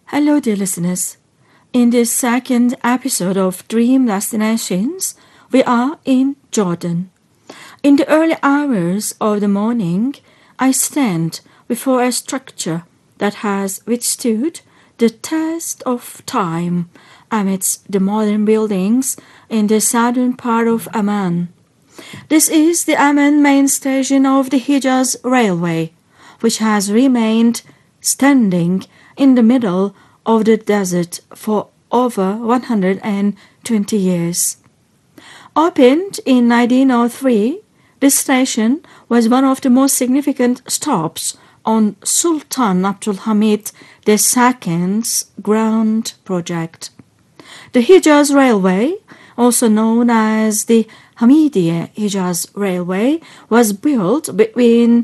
Hello, dear listeners. In this second episode of Dream Destinations, we are in Jordan. In the early hours of the morning, I stand before a structure that has withstood the test of time amidst the modern buildings in the southern part of Amman. This is the Amman main station of the Hijaz Railway, which has remained standing in the middle of the desert for over 120 years. Opened in 1903, this station was one of the most significant stops on Sultan Abdul Hamid II's grand project. The Hijaz Railway, also known as the Hamidiyya Hijaz Railway, was built between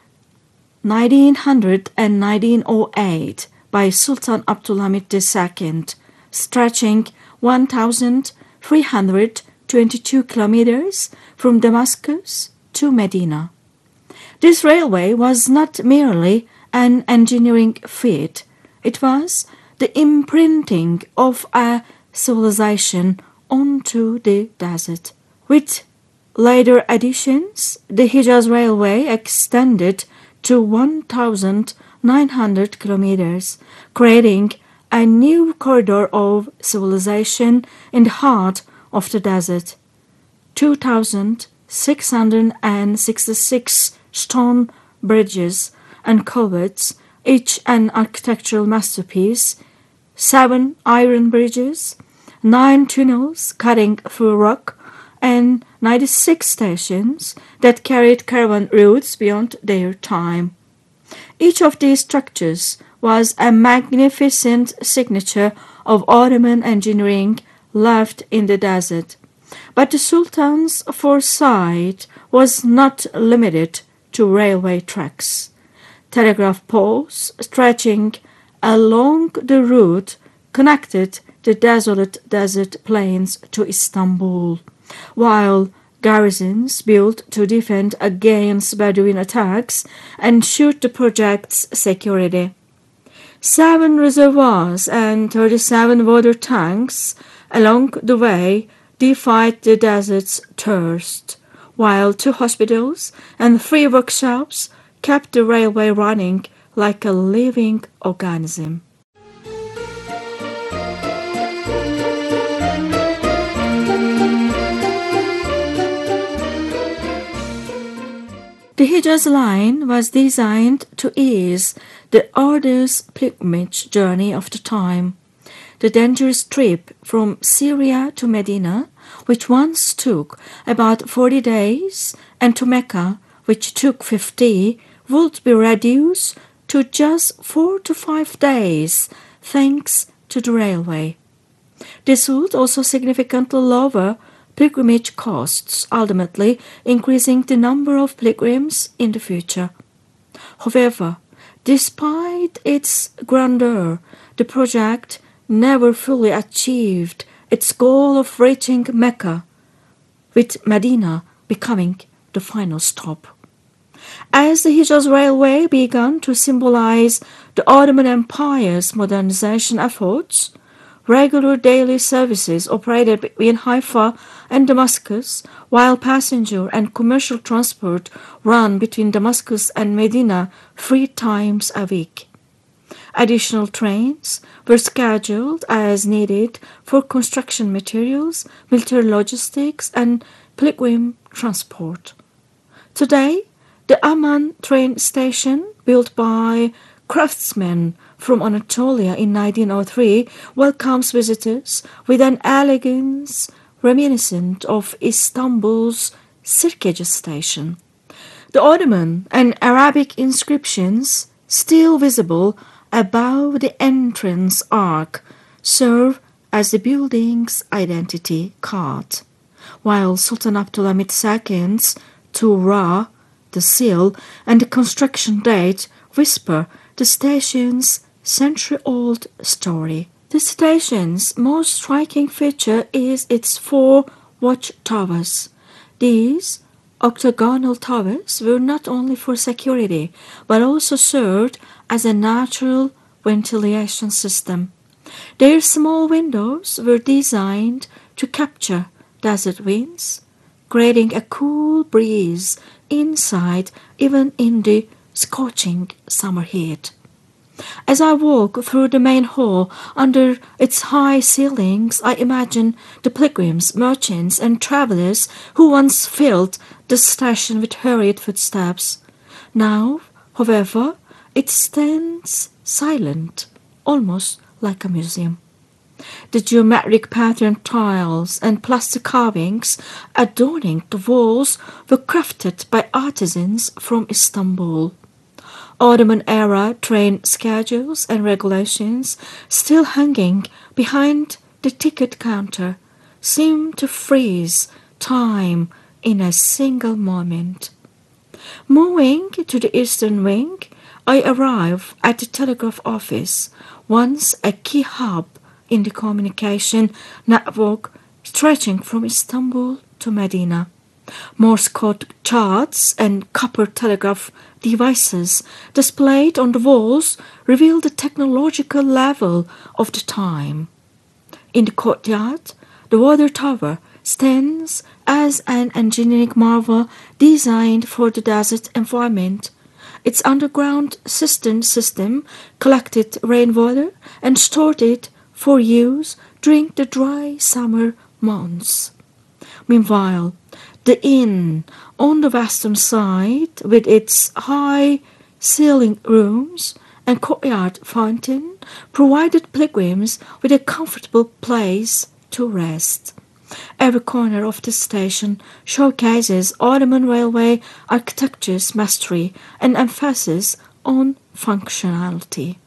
1900 and 1908 by Sultan Abdul Hamid II, stretching 1,322 kilometers from Damascus to Medina. This railway was not merely an engineering feat, it was the imprinting of a civilization onto the desert. With later additions, the Hijaz Railway extended to 1,900 kilometers, creating a new corridor of civilization in the heart of the desert. 2,666 stone bridges and culverts, each an architectural masterpiece, 7 iron bridges, 9 tunnels cutting through rock, and 96 stations that carried caravan routes beyond their time. Each of these structures was a magnificent signature of Ottoman engineering left in the desert. But the Sultan's foresight was not limited to railway tracks. Telegraph poles stretching along the route connected the desolate desert plains to Istanbul, while garrisons built to defend against Bedouin attacks ensured the project's security. 7 reservoirs and 37 water tanks along the way defied the desert's thirst, while 2 hospitals and 3 workshops kept the railway running like a living organism. The Hijaz line was designed to ease the arduous pilgrimage journey of the time. The dangerous trip from Syria to Medina, which once took about 40 days, and to Mecca, which took 50, would be reduced to just 4 to 5 days, thanks to the railway. This would also significantly lower pilgrimage costs, ultimately increasing the number of pilgrims in the future. However, despite its grandeur, the project never fully achieved its goal of reaching Mecca, with Medina becoming the final stop. As the Hijaz Railway began to symbolize the Ottoman Empire's modernization efforts, regular daily services operated between Haifa and Damascus, while passenger and commercial transport ran between Damascus and Medina 3 times a week. Additional trains were scheduled as needed for construction materials, military logistics, and pilgrim transport. Today, the Amman train station, built by craftsmen from Anatolia in 1903, welcomes visitors with an elegance reminiscent of Istanbul's Sirkeci station. The Ottoman and Arabic inscriptions, still visible above the entrance arch, serve as the building's identity card, while Sultan Abdulhamid II's Tura, the seal, and the construction date whisper the station's century-old story. The station's most striking feature is its 4 watchtowers. These octagonal towers were not only for security, but also served as a natural ventilation system. Their small windows were designed to capture desert winds, creating a cool breeze inside even in the scorching summer heat. As I walk through the main hall under its high ceilings, I imagine the pilgrims, merchants, and travelers who once filled the station with hurried footsteps. Now, however, it stands silent, almost like a museum. The geometric patterned tiles and plaster carvings adorning the walls were crafted by artisans from Istanbul. Ottoman-era train schedules and regulations still hanging behind the ticket counter seem to freeze time in a single moment. Moving to the eastern wing, I arrive at the telegraph office, once a key hub in the communication network stretching from Istanbul to Medina. Morse code charts and copper telegraph devices displayed on the walls reveal the technological level of the time. In the courtyard, the water tower stands as an engineering marvel designed for the desert environment. Its underground cistern system collected rainwater and stored it for use during the dry summer months. Meanwhile, the inn on the western side, with its high ceiling rooms and courtyard fountain, provided pilgrims with a comfortable place to rest. Every corner of the station showcases Ottoman railway architecture's mastery and emphasis on functionality.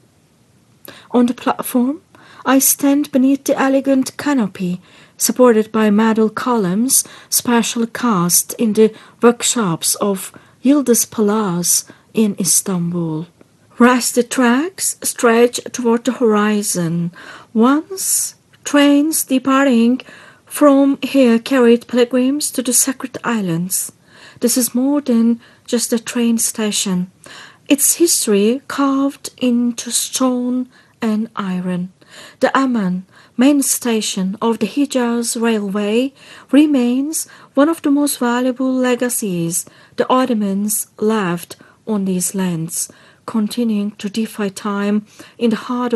On the platform, I stand beneath the elegant canopy supported by metal columns specially cast in the workshops of Yıldız Palace in Istanbul. Rusty tracks stretch toward the horizon. Once trains departing from here carried pilgrims to the sacred islands. This is more than just a train station. Its history carved into stone and iron. The Amman, main station of the Hijaz Railway, remains one of the most valuable legacies the Ottomans left on these lands, continuing to defy time in the heart